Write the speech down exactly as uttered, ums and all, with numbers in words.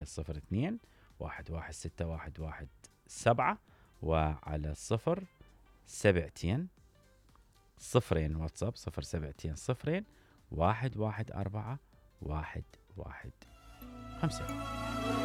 صفر اثنين واحد واحد ستة واحد واحد سبعة، وعلى صفر سبعتين صفرين واتساب صفر سبعتين صفرين واحد واحد أربعة واحد واحد خمسة.